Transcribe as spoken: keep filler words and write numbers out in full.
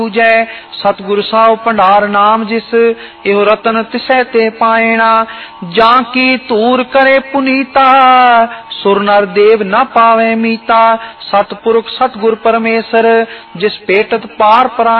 जय सतगुरु साहु भंडार नाम जिस एहो रतन तिसै ते पाएना जाकी तूर करे पुनीता सुर नर देव न पावे मीता सतपुरख सतगुर परमेसर जिस पेटत पार परायण